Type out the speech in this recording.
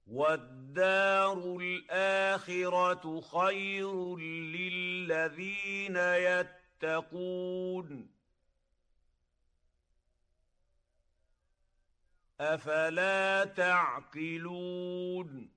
وَالدَّارُ الْآخِرَةُ خَيْرٌ لِّلَّذِينَ يَتَّقُونَ ۗ أَفَلَا تَعْقِلُونَ